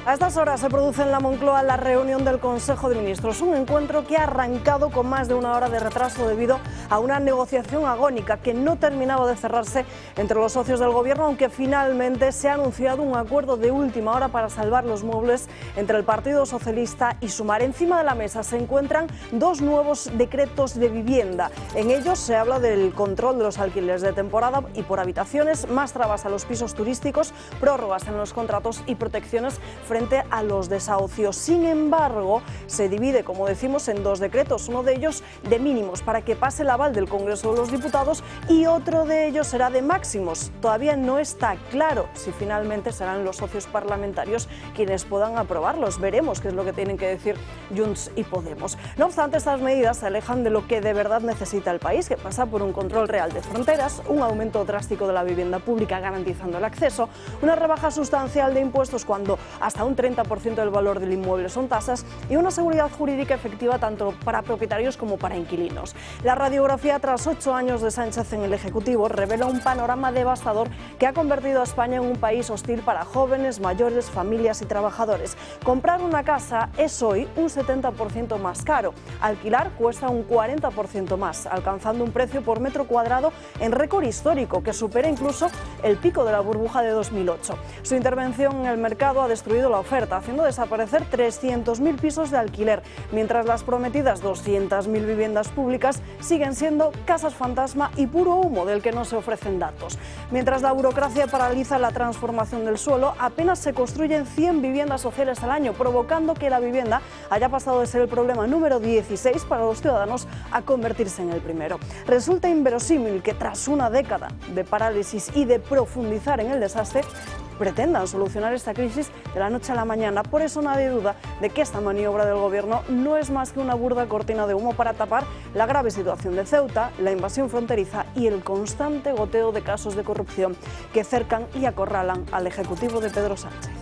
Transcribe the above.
A estas horas se produce en la Moncloa la reunión del Consejo de Ministros, un encuentro que ha arrancado con más de una hora de retraso debido a una negociación agónica que no terminaba de cerrarse entre los socios del Gobierno, aunque finalmente se ha anunciado un acuerdo de última hora para salvar los muebles entre el Partido Socialista y Sumar. Encima de la mesa se encuentran dos nuevos decretos de vivienda. En ellos se habla del control de los alquileres de temporada y por habitaciones, más trabas a los pisos turísticos, prórrogas en los contratos y protecciones frente a los desahucios. Sin embargo, se divide, como decimos, en dos decretos, uno de ellos de mínimos para que pase el aval del Congreso de los Diputados y otro de ellos será de máximos. Todavía no está claro si finalmente serán los socios parlamentarios quienes puedan aprobarlos. Veremos qué es lo que tienen que decir Junts y Podemos. No obstante, estas medidas se alejan de lo que de verdad necesita el país, que pasa por un control real de fronteras, un aumento drástico de la vivienda pública garantizando el acceso, una rebaja sustancial de impuestos cuando hasta un 30% del valor del inmueble son tasas y una seguridad jurídica efectiva tanto para propietarios como para inquilinos. La radiografía tras 8 años de Sánchez en el Ejecutivo revela un panorama devastador que ha convertido a España en un país hostil para jóvenes, mayores, familias y trabajadores. Comprar una casa es hoy un 70% más caro. Alquilar cuesta un 40% más, alcanzando un precio por metro cuadrado en récord histórico que supera incluso el pico de la burbuja de 2008. Su intervención en el mercado ha destruido la oferta, haciendo desaparecer 300.000 pisos de alquiler, mientras las prometidas 200.000 viviendas públicas siguen siendo casas fantasma y puro humo del que no se ofrecen datos. Mientras la burocracia paraliza la transformación del suelo, apenas se construyen 100 viviendas sociales al año, provocando que la vivienda haya pasado de ser el problema número 16 para los ciudadanos a convertirse en el primero. Resulta inverosímil que tras una década de parálisis y de profundizar en el desastre, pretendan solucionar esta crisis de la noche a la mañana. Por eso nadie duda de que esta maniobra del Gobierno no es más que una burda cortina de humo para tapar la grave situación de Ceuta, la invasión fronteriza y el constante goteo de casos de corrupción que cercan y acorralan al Ejecutivo de Pedro Sánchez.